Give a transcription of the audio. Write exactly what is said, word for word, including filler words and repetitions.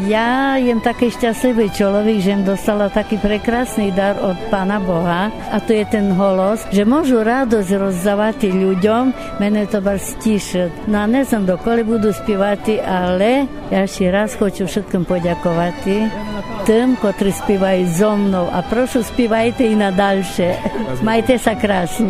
Ja jem taký šťastlivý človek, že im dostala taký prekrásny dar od Pána Boha a to je ten holos, že môžu radosť rozdávať ľuďom, menuje to bar stišať. No a ne znam dokoli budú spívať, ale ja ešte raz хочу všetkým poďakovať tým, ktorí spívajú so mnou a prošu spívajte i na ďalšie. Majte sa krásne.